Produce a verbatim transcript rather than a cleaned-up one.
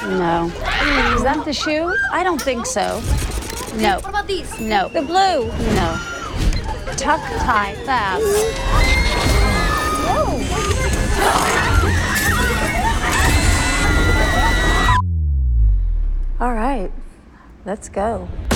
No. Is that the shoe? I don't think so. No. What about these? No. The blue? No. Tuck, tie, fast. Whoa. All right, let's go.